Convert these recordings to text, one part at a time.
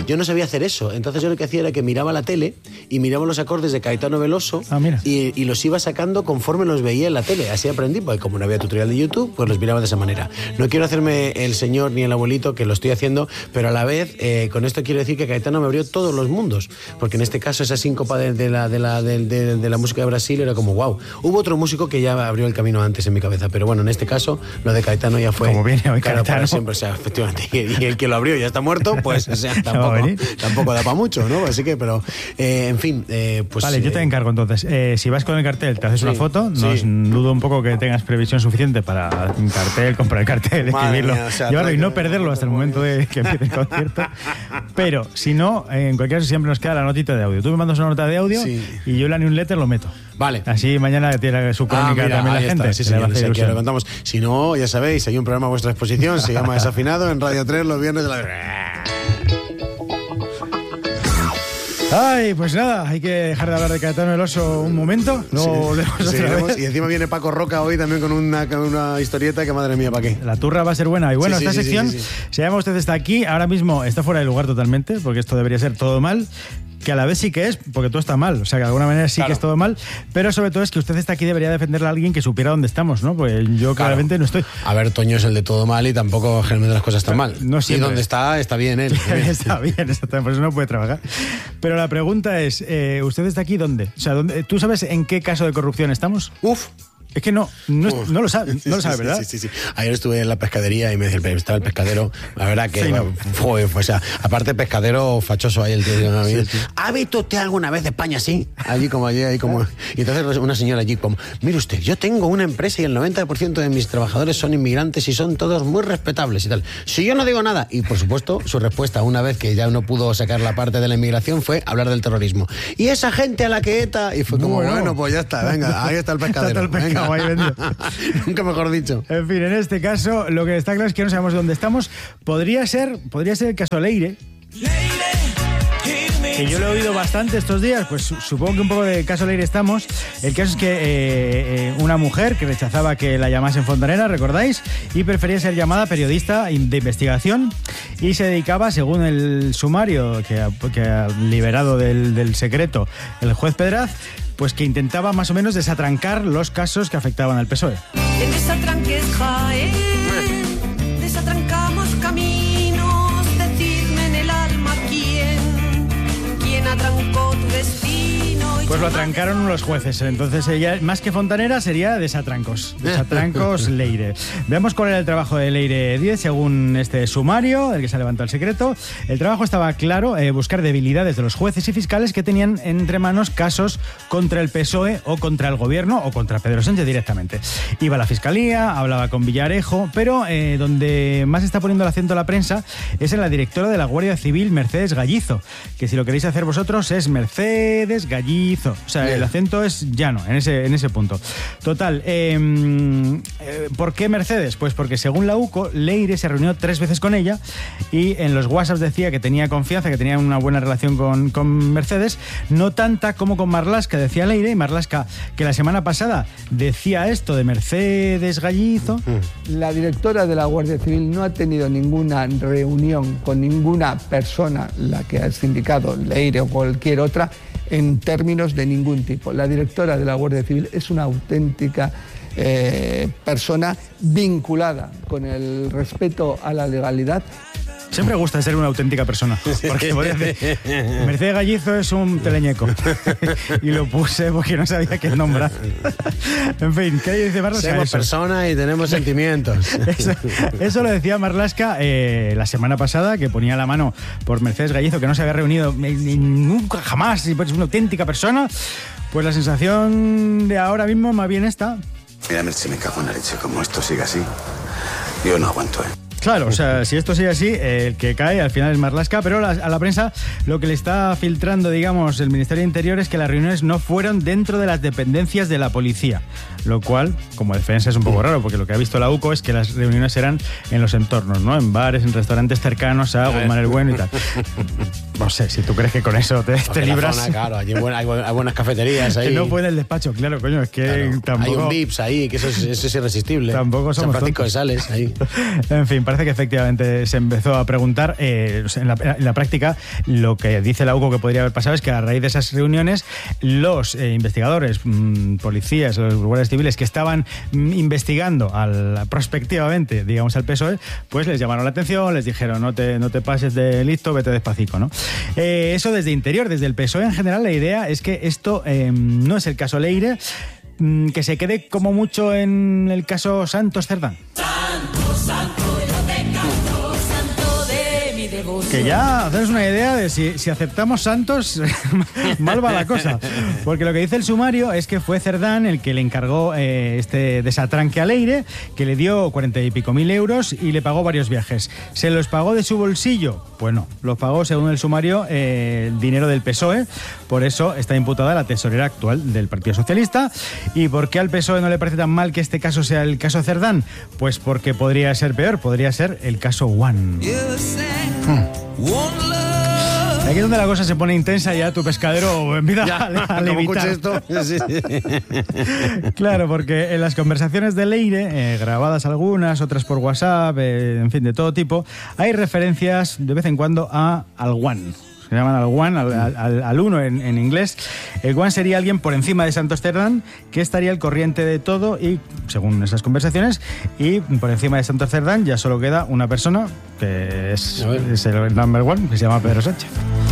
yo no sabía hacer eso. Entonces yo lo que hacía era que miraba la tele y miraba los acordes de Caetano Veloso y los iba sacando conforme los veía en la tele. Así aprendí, porque como no había tutorial de YouTube, pues los miraba de esa manera. No quiero hacerme el señor ni el abuelito, que lo estoy haciendo, pero a la vez, con esto quiero decir que Caetano me abrió todos los mundos, porque en este caso esa síncopa de la música de Brasil era como wow. Hubo otro músico que ya abrió el camino antes en mi cabeza, pero bueno, en este caso lo de Caetano ya fue como viene hoy claro, Caetano. Para siempre, o sea, efectivamente, y el que lo abrió ya está muerto, pues o sea, tampoco da para mucho, ¿no? Así que, pero en fin, pues vale, yo te encargo entonces, si vas con el cartel, te haces una foto, dudo un poco que tengas previsión suficiente para un cartel, comprar el cartel, escribirlo, mía, o sea, llevarlo y no perderlo hasta el momento de que empiece el concierto. Pero si no, en cualquier caso siempre nos queda la notita de audio. Tú me mandas una nota de audio y yo en la newsletter lo meto. Vale. Así mañana tiene su crónica también la gente. Sí, señor, aquí lo contamos. Si no, ya sabéis, hay un programa a vuestra exposición, se llama Desafinado, en Radio 3 los viernes de la... Ay, pues nada, hay que dejar de hablar de Caetano Veloso un momento. Luego volvemos otra vez. Y encima viene Paco Roca hoy también con una historieta que madre mía, ¿para qué? La turra va a ser buena. Y bueno, esta sección se llama Usted está aquí. Ahora mismo está fuera de lugar totalmente, porque esto debería ser todo mal. Que a la vez sí que es, porque todo está mal, o sea que de alguna manera sí que es todo mal, pero sobre todo es que usted está aquí, debería defenderle a alguien que supiera dónde estamos, ¿no? Pues yo claramente no estoy. A ver, Toño es el de todo mal y tampoco generalmente las cosas están mal. No siempre. Y donde está bien él. Está bien, exactamente, por eso no puede trabajar. Pero la pregunta es, ¿usted está aquí dónde? O sea, ¿tú sabes en qué caso de corrupción estamos? Es que no lo sabe, ¿verdad? Sí. Ayer estuve en la pescadería y me decía, estaba el pescadero, la verdad que fue, o sea, aparte pescadero fachoso ahí el tío. ¿Ha visto usted alguna vez de España así? Allí como. Y entonces una señora allí como, mire usted, yo tengo una empresa y el 90% de mis trabajadores son inmigrantes y son todos muy respetables y tal. Si yo no digo nada, y por supuesto su respuesta una vez que ya no pudo sacar la parte de la inmigración fue hablar del terrorismo. Y esa gente a la que ETA, y fue como, bueno, pues ya está, venga, ahí está el pescadero. Nunca mejor dicho. En fin, en este caso, lo que está claro es que no sabemos dónde estamos. Podría ser el caso Leire, que yo lo he oído bastante estos días, pues supongo que un poco de caso Leire estamos. El caso es que una mujer que rechazaba que la llamasen fontanera, ¿recordáis? Y prefería ser llamada periodista de investigación y se dedicaba, según el sumario que ha liberado del secreto el juez Pedraz, pues que intentaba más o menos desatrancar los casos que afectaban al PSOE. En Desatranques Jaén, desatrancamos caminos, decidme en el alma quién atrancó tu destino. Pues lo atrancaron los jueces, entonces ella, más que fontanera, sería desatrancos Leire. Veamos cuál era el trabajo de Leire Díez, según este sumario, del que se ha levantado el secreto. El trabajo estaba claro, buscar debilidades de los jueces y fiscales que tenían entre manos casos contra el PSOE o contra el gobierno o contra Pedro Sánchez directamente. Iba a la fiscalía, hablaba con Villarejo, pero donde más está poniendo el acento la prensa es en la directora de la Guardia Civil, Mercedes Gallizo, que si lo queréis hacer vosotros es Mercedes Gallizo. O sea, el acento es llano en ese punto. Total, ¿por qué Mercedes? Pues porque según la UCO, Leire se reunió 3 veces con ella y en los WhatsApp decía que tenía confianza, que tenía una buena relación con Mercedes, no tanta como con Marlaska, decía Leire, y Marlaska, que la semana pasada decía esto de Mercedes Gallizo. La directora de la Guardia Civil no ha tenido ninguna reunión con ninguna persona, la que has indicado, Leire o cualquier otra, en términos de ningún tipo. La directora de la Guardia Civil es una auténtica persona vinculada con el respeto a la legalidad. Siempre gusta ser una auténtica persona, porque Mercedes Gallizo es un teleñeco y lo puse porque no sabía qué nombrar. En fin, ¿qué dice Marlaska? Somos personas y tenemos sentimientos. Eso lo decía Marlaska la semana pasada, que ponía la mano por Mercedes Gallizo, que no se había reunido nunca, jamás, y es una auténtica persona. Pues la sensación de ahora mismo más bien está. Mira, Merche, me cago en la leche, como esto sigue así, yo no aguanto, Claro, o sea, si esto sigue así, el que cae al final es Marlaska, pero a la prensa lo que le está filtrando, digamos, el Ministerio de Interior es que las reuniones no fueron dentro de las dependencias de la policía, lo cual, como defensa, es un poco raro, porque lo que ha visto la UCO es que las reuniones eran en los entornos, ¿no? En bares, en restaurantes cercanos a Guzmán el Bueno y tal. No sé, si tú crees que con eso te libras... Zona, claro, hay buenas cafeterías ahí. Que no puede el despacho, claro, coño, es que tampoco... Hay un Vips ahí, que eso es irresistible. Tampoco somos San Francisco tontos. de Sales, ahí. En fin, parece que efectivamente se empezó a preguntar. En la práctica, lo que dice la UCO que podría haber pasado es que a raíz de esas reuniones, los investigadores, policías, los guardias civiles que estaban investigando prospectivamente, digamos, al PSOE, pues les llamaron la atención, les dijeron no te pases de listo, vete despacito, ¿no? Eso desde Interior, desde el PSOE en general, la idea es que esto no es el caso Leire, que se quede como mucho en el caso Santos Cerdán. Que ya haceros una idea de si aceptamos Santos, mal va la cosa. Porque lo que dice el sumario es que fue Cerdán el que le encargó este desatranque a Leire, que le dio 40 y pico mil euros y le pagó varios viajes. ¿Se los pagó de su bolsillo? Pues no, los pagó, según el sumario, el dinero del PSOE. Por eso está imputada la tesorera actual del Partido Socialista. ¿Y por qué al PSOE no le parece tan mal que este caso sea el caso Cerdán? Pues porque podría ser peor, podría ser el caso One. Aquí es donde la cosa se pone intensa, ya tu pescadero empieza a levitar. Esto. Sí. Claro, porque en las conversaciones de Leire, grabadas algunas, otras por WhatsApp, en fin, de todo tipo, hay referencias de vez en cuando al One. Se llaman al One, al uno en inglés. El One sería alguien por encima de Santos Cerdán, que estaría al corriente de todo y, según esas conversaciones, y por encima de Santos Cerdán ya solo queda una persona, que es el number one, que se llama Pedro Sánchez.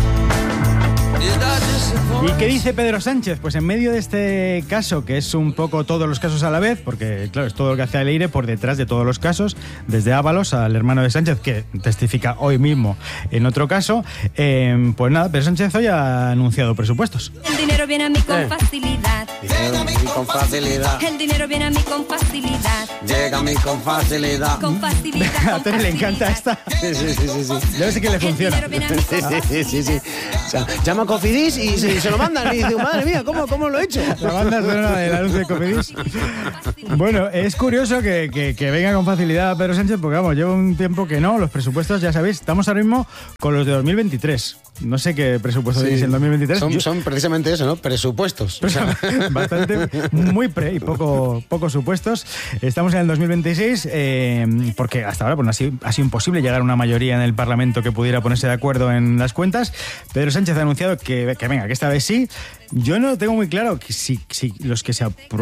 ¿Y qué dice Pedro Sánchez? Pues en medio de este caso, que es un poco todos los casos a la vez, porque claro, es todo lo que hace Leire por detrás de todos los casos, desde Ábalos al hermano de Sánchez, que testifica hoy mismo en otro caso, pues nada, Pedro Sánchez hoy ha anunciado presupuestos. El dinero viene a mí con facilidad. Llega a mí con facilidad. El dinero viene a mí con facilidad. Llega a mí con facilidad. Con facilidad. A Tere le encanta esta. Sí. Yo sé que le funciona. Sí. O sea, llama a Cofidis y se lo mandan y dice, madre mía, ¿cómo lo he hecho? La banda sonora del anuncio de Cofidis. Bueno, es curioso que venga con facilidad Pedro Sánchez, porque vamos, lleva un tiempo que no, los presupuestos, ya sabéis, estamos ahora mismo con los de 2023. No sé qué presupuesto tenéis en 2023. Son precisamente eso, ¿no? Presupuestos. O sea. Bastante, muy y poco supuestos. Estamos en el 2026, porque hasta ahora pues, ha sido imposible llegar a una mayoría en el Parlamento que pudiera ponerse de acuerdo en las cuentas. Pedro Sánchez ha anunciado que venga, que esta vez sí. Yo no tengo muy claro que si los que se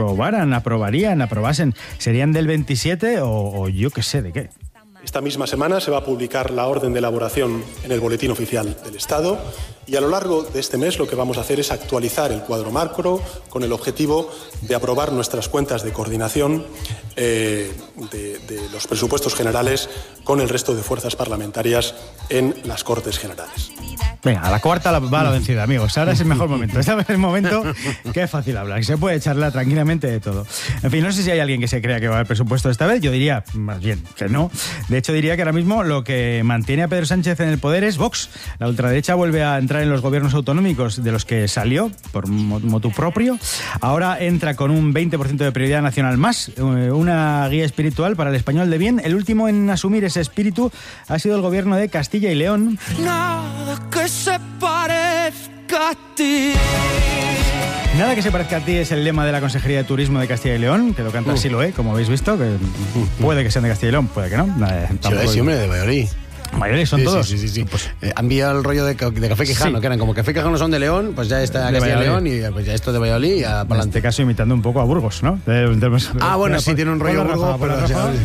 aprobasen, serían del 27 o yo qué sé de qué. Esta misma semana se va a publicar la orden de elaboración en el Boletín Oficial del Estado y a lo largo de este mes lo que vamos a hacer es actualizar el cuadro macro con el objetivo de aprobar nuestras cuentas de coordinación de los presupuestos generales con el resto de fuerzas parlamentarias en las Cortes Generales. Venga, a la cuarta va la vencida, amigos. Ahora es el mejor momento. Este es el momento que es fácil hablar, que se puede charlar tranquilamente de todo. En fin, no sé si hay alguien que se crea que va a haber presupuesto esta vez. Yo diría, más bien, que no. De hecho, diría que ahora mismo lo que mantiene a Pedro Sánchez en el poder es Vox. La ultraderecha vuelve a entrar en los gobiernos autonómicos de los que salió por motu propio. Ahora entra con un 20% de prioridad nacional más, una guía espiritual para el español de bien. El último en asumir ese espíritu ha sido el gobierno de Castilla y León. Nada que se parezca a ti. Nada que se parezca a ti es el lema de la Consejería de Turismo de Castilla y León, que lo canta así lo como habéis visto, que puede que sean de Castilla y León, puede que no. Sí, hombre, de Valladolid. Mayores son todos. Sí. Pues, han enviado el rollo de Café Quijano, que eran como Café Quijano son de León, pues ya está Castilla y León y pues ya esto de Valladolid. Ya en este caso imitando un poco a Burgos, ¿no? Bueno, sí, tiene un rollo Burgos, pero...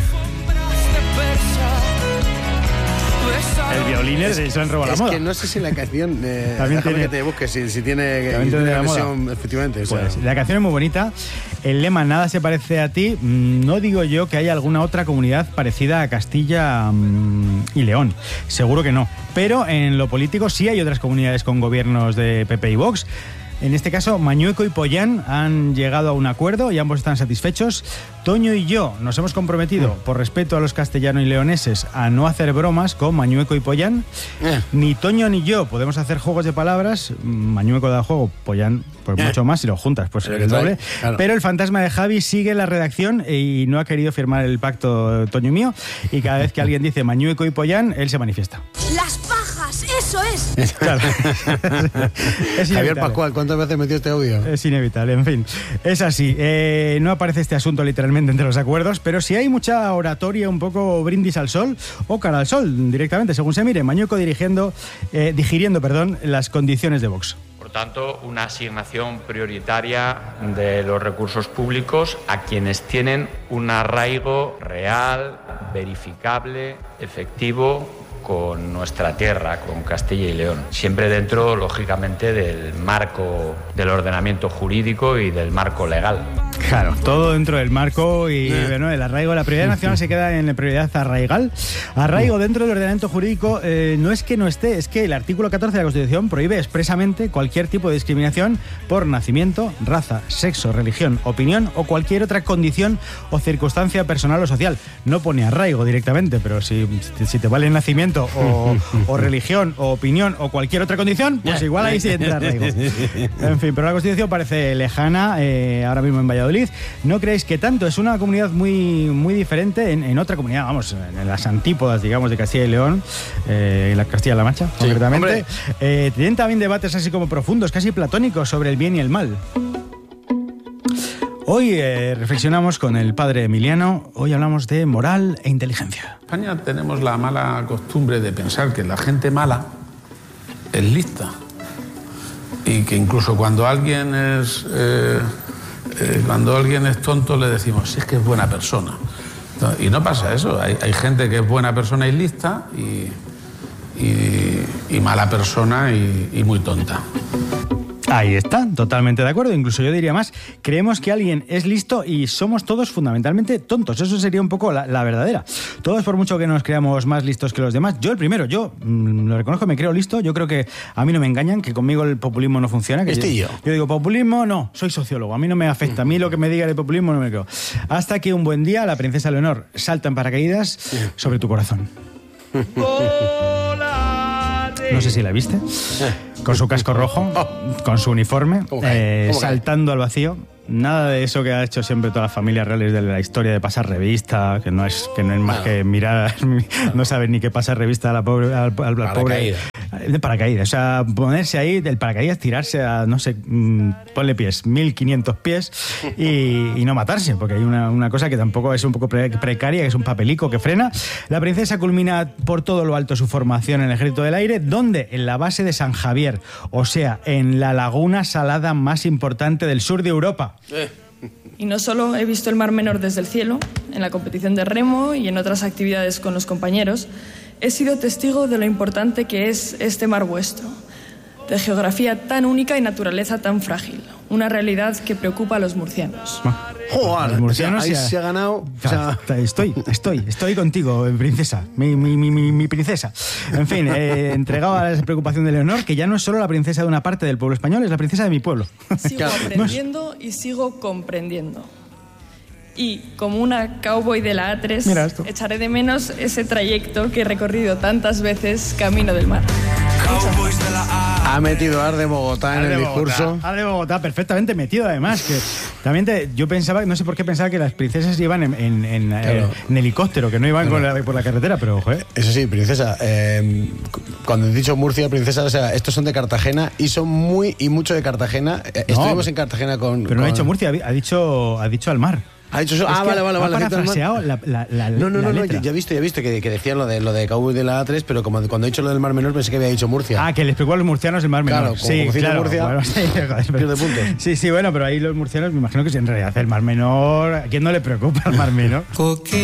El violín se han robado la moda. Es que no sé si la canción... también tiene, que te busques, si tiene la versión, efectivamente. Pues, la canción es muy bonita. El lema, nada se parece a ti. No digo yo que haya alguna otra comunidad parecida a Castilla y León. Seguro que no. Pero en lo político sí hay otras comunidades con gobiernos de PP y Vox. En este caso, Mañueco y Pollán han llegado a un acuerdo y ambos están satisfechos. Toño y yo nos hemos comprometido, por respeto a los castellanos y leoneses, a no hacer bromas con Mañueco y Pollán. Ni Toño ni yo podemos hacer juegos de palabras. Mañueco da juego, Pollán pues mucho más, si lo juntas pues el doble. Claro. Pero el fantasma de Javi sigue en la redacción y no ha querido firmar el pacto Toño y mío. Y cada vez que alguien dice Mañueco y Pollán, él se manifiesta. Las pajas Navajas, eso es. Claro. Es Javier Pascual, ¿cuántas veces metió este audio? Es inevitable, en fin. Es así. No aparece este asunto literalmente entre los acuerdos, pero sí hay mucha oratoria, un poco brindis al sol o cara al sol, directamente, según se mire. Mañueco digiriendo las condiciones de Vox. Por tanto, una asignación prioritaria de los recursos públicos a quienes tienen un arraigo real, verificable, efectivo con nuestra tierra, con Castilla y León. Siempre dentro, lógicamente, del marco del ordenamiento jurídico y del marco legal. Claro, todo dentro del marco y bueno, el arraigo. La prioridad nacional se queda en la prioridad arraigal. Arraigo dentro del ordenamiento jurídico no es que no esté, es que el artículo 14 de la Constitución prohíbe expresamente cualquier tipo de discriminación por nacimiento, raza, sexo, religión, opinión o cualquier otra condición o circunstancia personal o social. No pone arraigo directamente, pero si te vale el nacimiento o religión o opinión o cualquier otra condición, pues igual ahí sí entra arraigo. En fin, pero la Constitución parece lejana ahora mismo en Valladolid. ¿No creéis que tanto? Es una comunidad muy, muy diferente en otra comunidad, vamos, en las antípodas, digamos, de Castilla y León, en la Castilla-La Mancha, sí, concretamente. Tienen también debates así como profundos, casi platónicos, sobre el bien y el mal. Hoy reflexionamos con el padre Emiliano, hoy hablamos de moral e inteligencia. En España tenemos la mala costumbre de pensar que la gente mala es lista y que incluso cuando alguien es tonto le decimos, es que es buena persona. Y no pasa eso, hay gente que es buena persona y lista y mala persona y muy tonta. Ahí está, totalmente de acuerdo. Incluso yo diría más, creemos que alguien es listo y somos todos fundamentalmente tontos. Eso sería un poco la verdadera. Todos, por mucho que nos creamos más listos que los demás, yo el primero, lo reconozco, me creo listo. Yo creo que a mí no me engañan, que conmigo el populismo no funciona. Que yo digo, populismo no, soy sociólogo, a mí no me afecta. A mí lo que me diga de populismo no me creo. Hasta que un buen día la princesa Leonor salta en paracaídas sobre tu corazón. No sé si la viste. Con su casco rojo, con su uniforme, saltando al vacío. Nada de eso que ha hecho siempre todas las familias reales de la historia de pasar revista, que no es más que mirar, no sabes ni qué pasar revista al pobre. De paracaídas, o sea, ponerse ahí del paracaídas, tirarse a, no sé, ponle pies, 1500 pies y no matarse, porque hay una cosa que tampoco es un poco precaria, que es un papelico que frena. La princesa culmina por todo lo alto su formación en el Ejército del Aire, donde en la base de San Javier, o sea, en la laguna salada más importante del sur de Europa. Y no solo he visto el Mar Menor desde el cielo, en la competición de remo y en otras actividades con los compañeros, he sido testigo de lo importante que es este mar vuestro, de geografía tan única y naturaleza tan frágil, una realidad que preocupa a los murcianos. Joder, los murcianos ahí se ha ganado. O sea, estoy contigo, princesa, mi princesa. En fin, entregado a esa preocupación de Leonor, que ya no es solo la princesa de una parte del pueblo español, es la princesa de mi pueblo. Sigo aprendiendo y sigo comprendiendo. Y como una cowboy de la A3, echaré de menos ese trayecto que he recorrido tantas veces camino del mar. Ha metido Ar de Bogotá en el discurso. Ar de Bogotá, perfectamente metido además. Que también yo pensaba, no sé por qué pensaba que las princesas iban en helicóptero, que no iban por la carretera, pero ojo, Eso sí, princesa, cuando he dicho Murcia, princesa, o sea, estos son de Cartagena y son mucho de Cartagena. Estuvimos en Cartagena con... Pero no ha dicho Murcia, ha dicho al mar. Ha dicho eso. Vale. Ha parafraseado la letra. Ya he visto que decían lo de Cowboy de la A3, pero como cuando he dicho lo del Mar Menor pensé que había dicho Murcia. Ah, que les explicó a los murcianos el Mar Menor. Claro, sí, claro. Murcia, bueno, pierde puntos. Sí, bueno, pero ahí los murcianos me imagino que en realidad el Mar Menor, ¿a quién no le preocupa el Mar Menor?